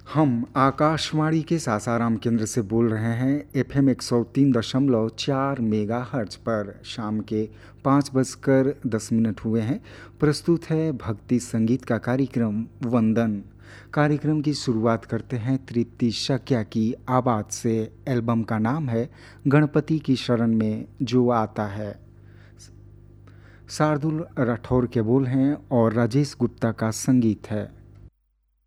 हम आकाशवाणी के सासाराम केंद्र से बोल रहे हैं। एफएम 103.4 मेगाहर्ट्ज पर शाम के 5:10 हुए हैं। प्रस्तुत है भक्ति संगीत का कार्यक्रम वंदन। कार्यक्रम की शुरुआत करते हैं तृप्ति शक्या की आवाज़ से। एल्बम का नाम है गणपति की शरण में जो आता है। शार्दुल राठौर के बोल हैं और राजेश गुप्ता का संगीत है।